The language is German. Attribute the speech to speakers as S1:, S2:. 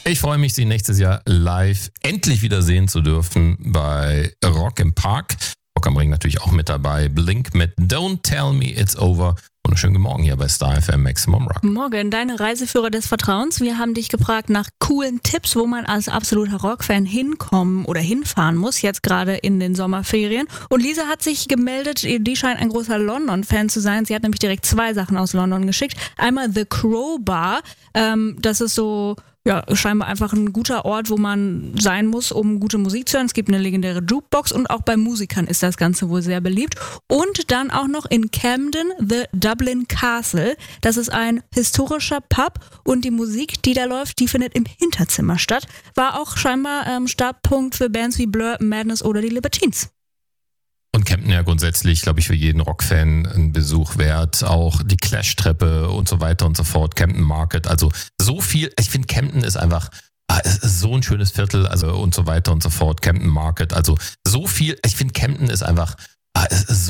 S1: Ich freue mich, Sie nächstes Jahr live endlich wieder sehen zu dürfen bei Rock im Park. Rock am Ring natürlich auch mit dabei. Blink mit Don't Tell Me It's Over. Und schönen guten Morgen hier bei Star FM Maximum Rock.
S2: Morgen, deine Reiseführer des Vertrauens. Wir haben dich gefragt nach coolen Tipps, wo man als absoluter Rockfan hinkommen oder hinfahren muss, jetzt gerade in den Sommerferien. Und Lisa hat sich gemeldet, die scheint ein großer London-Fan zu sein. Sie hat nämlich direkt 2 Sachen aus London geschickt. Einmal The Crow Bar, das ist so... Ja, scheinbar einfach ein guter Ort, wo man sein muss, um gute Musik zu hören. Es gibt eine legendäre Jukebox und auch bei Musikern ist das Ganze wohl sehr beliebt. Und dann auch noch in Camden The Dublin Castle. Das ist ein historischer Pub und die Musik, die da läuft, die findet im Hinterzimmer statt. War auch scheinbar Startpunkt für Bands wie Blur, Madness oder die Libertines.
S1: Und Camden ja grundsätzlich, glaube ich, für jeden Rockfan ein Besuch wert. Auch die Clash-Treppe und so weiter und so fort. Camden Market, also so viel. Ich finde, Camden ist einfach so ein schönes Viertel, also und so weiter und so fort. Camden Market, also so viel. Ich finde, Camden ist einfach so